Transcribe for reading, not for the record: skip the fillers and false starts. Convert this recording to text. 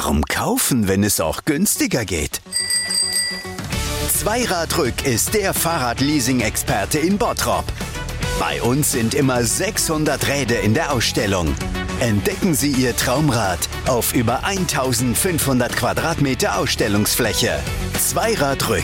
Warum kaufen, wenn es auch günstiger geht? Zweiradrück ist der Fahrradleasing-Experte in Bottrop. Bei uns sind immer 600 Räder in der Ausstellung. Entdecken Sie Ihr Traumrad auf über 1500 Quadratmeter Ausstellungsfläche. Zweiradrück.